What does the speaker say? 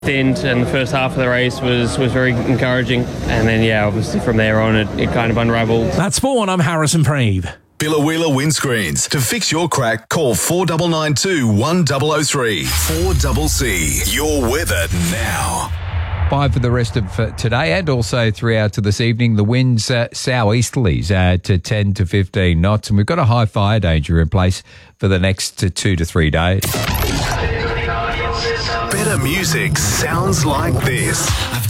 Thinned, and the first half of the race was very encouraging. And then, obviously from there on, it kind of unravelled. That's Sport 1, I'm Harrison Preeve. Billa Windscreens. To fix your crack, call 4992 1003. 4CC. Your weather now. 5 for the rest of today and also throughout to this evening. The winds southeasterlies to 10 to 15 knots, and we've got a high fire danger in place for the next 2 to 3 days. Better music sounds like this.